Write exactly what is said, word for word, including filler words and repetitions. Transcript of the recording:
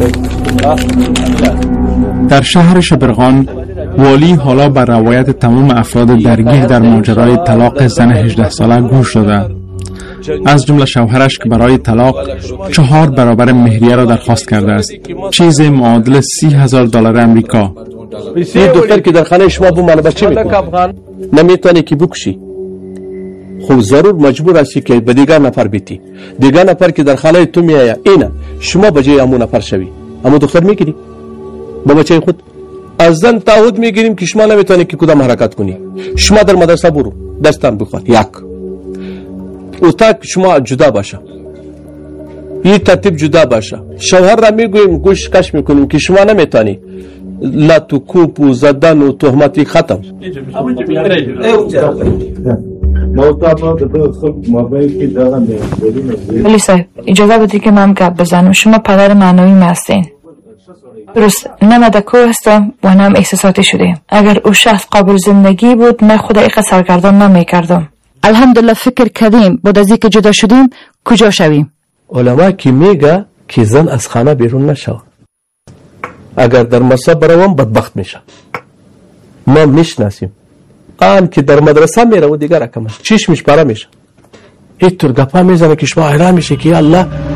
در شهر شبرغان والی حالا بر روایت تمام افراد درگیر در ماجرای طلاق زن هجده ساله گوش داده، از جمله شوهرش که برای طلاق چهار برابر مهریه را درخواست کرده است، چیز معادل سی هزار دلار امریکا. این دختر که در خانه شما بو منو بچه میکنه نمیتونی که بکشی، خب ضرور مجبور هستی که به دیگر نفر بیتی. دیگر نفر که در خانه تو میآید اینه، شما بجای امون نفر شوی، اما دختر میگیری با بچه خود. از زن تعهد میگیریم که شما نمیتونی که کدام حرکت کنی. شما در مدرسه برو دستم بخوان، یک اتاق شما جدا باشه، این ترتیب جدا باشه. شوهر را میگوییم گوش کش میکنیم که شما نمیتونی، لط و کوب و زدن و تهمتی ختم. ولی صاحب اجازه بدید که من گپ بزنم. شما پدر معنوی هستین، درست؟ نه مدکو هستم و نه هم احساساتی شدیم. اگر او شخص قابل زندگی بود من خود ایقا سرگردان نمیکردم. الحمدلله فکر کردیم بعد از اینکه جدا شدیم کجا شویم. علما که میگه که زن از خانه بیرون نشود، اگر در مصاب بروم بدبخت میشه. ما میشناسیم آن که در مدرسه میره و دیگر رقم چشمش پاره میشه، اینطور گپا میزنه که شما حیران میشه که الله